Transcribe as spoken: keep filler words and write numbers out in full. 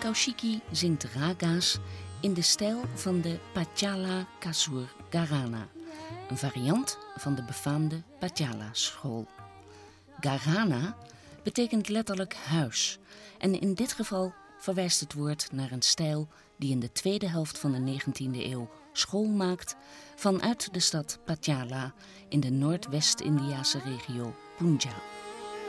Kaushiki zingt raga's in de stijl van de Patyala Kasur Gharana, een variant van de befaamde Patyala-school. Gharana betekent letterlijk huis en in dit geval verwijst het woord naar een stijl die in de tweede helft van de negentiende eeuw school maakt vanuit de stad Patyala in de Noordwest-Indiase regio Punjab.